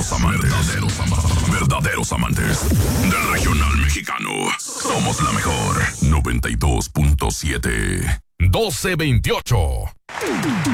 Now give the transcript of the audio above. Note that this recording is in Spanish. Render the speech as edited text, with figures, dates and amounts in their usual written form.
Verdaderos amantes del regional mexicano. Somos la mejor 92.7. 1228.